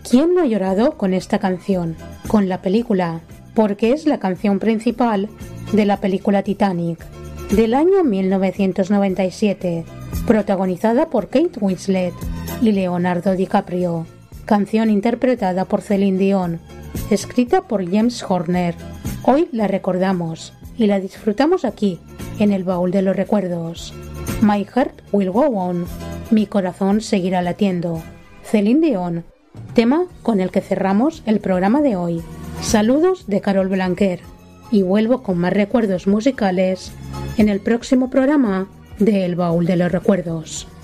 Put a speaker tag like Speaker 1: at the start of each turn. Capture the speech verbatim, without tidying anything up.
Speaker 1: ¿Quién no ha llorado con esta canción? Con la película, porque es la canción principal de la película Titanic, del año mil novecientos noventa y siete, protagonizada por Kate Winslet y Leonardo DiCaprio. Canción interpretada por Celine Dion, escrita por James Horner. Hoy la recordamos y la disfrutamos aquí, en el baúl de los recuerdos. My Heart Will Go On, mi corazón seguirá latiendo. Celine Dion, tema con el que cerramos el programa de hoy. Saludos de Carol Blanquer, y vuelvo con más recuerdos musicales en el próximo programa de El Baúl de los Recuerdos.